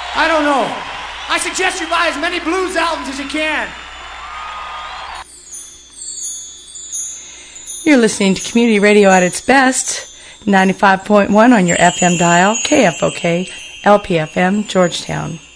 I don't know. I suggest you buy as many blues albums as you can. You're listening to Community Radio at its best, 95.1 on your FM dial, KFOK, LPFM, Georgetown.